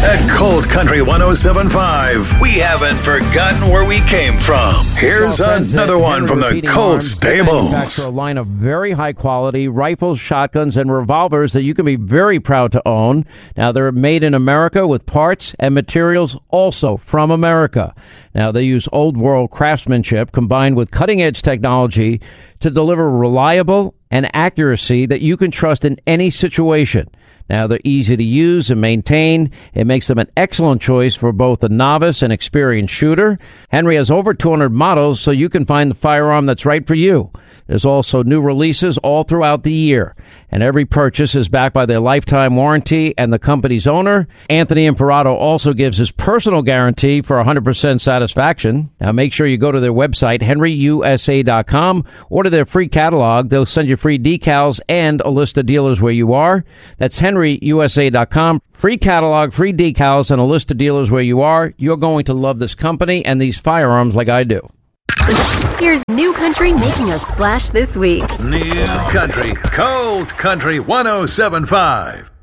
At Cold Country 107.5, we haven't forgotten where we came from. Here's another one from the Colt Stables. Manufacture a line of very high quality rifles, shotguns, and revolvers that you can be very proud to own. Now, they're made in America with parts and materials also from America. Now, they use old world craftsmanship combined with cutting edge technology to deliver reliable and accuracy that you can trust in any situation. Now, they're easy to use and maintain. It makes them an excellent choice for both a novice and experienced shooter. Henry has over 200 models, so you can find the firearm that's right for you. There's also new releases all throughout the year, and every purchase is backed by their lifetime warranty and the company's owner. Anthony Imperato also gives his personal guarantee for 100% satisfaction. Now, make sure you go to their website, henryusa.com, order their free catalog. They'll send you free decals and a list of dealers where you are. That's henryusa.com. Free catalog, free decals, and a list of dealers where you are. You're going to love this company and these firearms like I do. Here's New Country making a splash this week. New Country, Cold Country 107.5.